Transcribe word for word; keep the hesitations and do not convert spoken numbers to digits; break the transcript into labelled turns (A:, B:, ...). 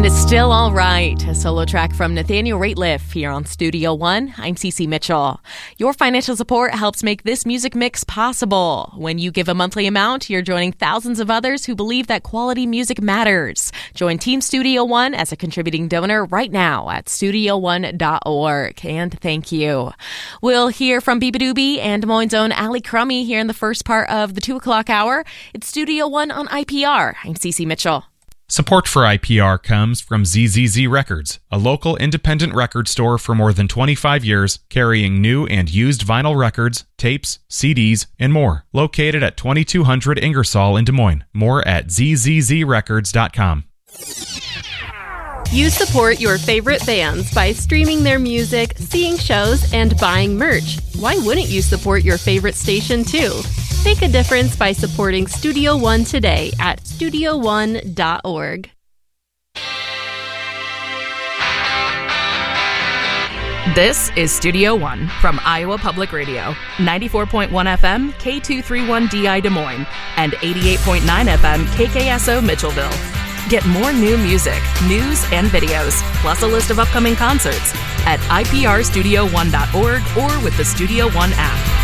A: And it's Still All Right, a solo track from Nathaniel Rateliff here on Studio One. I'm Cece Mitchell. Your financial support helps make this music mix possible. When you give a monthly amount, you're joining thousands of others who believe that quality music matters. Join Team Studio One as a contributing donor right now at studio one dot org. And thank you. We'll hear from Beabadoobie and Des Moines' own Allie Crummy here in the first part of the two o'clock hour. It's Studio One on I P R. I'm Cece Mitchell.
B: Support for I P R comes from Z Z Z Records, a local independent record store for more than twenty-five years, carrying new and used vinyl records, tapes, C Ds, and more. Located at twenty-two hundred Ingersoll in Des Moines. More at z z z records dot com.
C: You support your favorite bands by streaming their music, seeing shows, and buying merch. Why wouldn't you support your favorite station too? Make a difference by supporting Studio One today at studio one dot org.
D: This is Studio One from Iowa Public Radio, ninety-four point one F M, K two thirty-one D I Des Moines, and eighty-eight point nine F M, K K S O Mitchellville. Get more new music, news, and videos, plus a list of upcoming concerts at I P R studio one dot org or with the Studio One app.